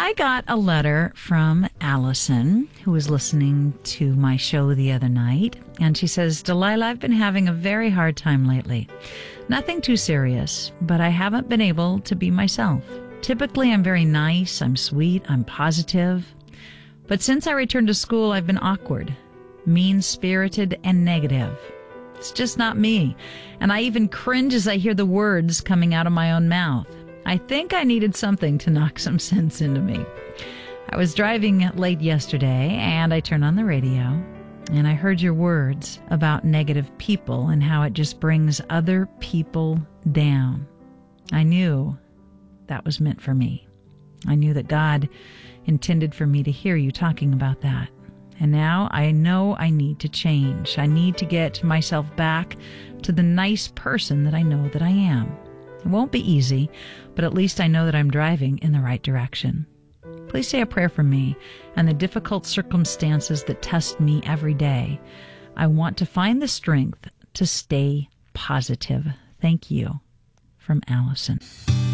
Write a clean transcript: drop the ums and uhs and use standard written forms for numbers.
I got a letter from Allison, who was listening to my show the other night, and she says, Delilah, I've been having a very hard time lately. Nothing too serious, but I haven't been able to be myself. Typically, I'm very nice, I'm sweet, I'm positive. But since I returned to school, I've been awkward, mean-spirited, and negative. It's just not me, and I even cringe as I hear the words coming out of my own mouth. I think I needed something to knock some sense into me. I was driving late yesterday, and I turned on the radio, and I heard your words about negative people and how it just brings other people down. I knew that was meant for me. I knew that God intended for me to hear you talking about that. And now I know I need to change. I need to get myself back to the nice person that I know that I am. It won't be easy, but at least I know that I'm driving in the right direction. Please say a prayer for me and the difficult circumstances that test me every day. I want to find the strength to stay positive. Thank you. From Allison.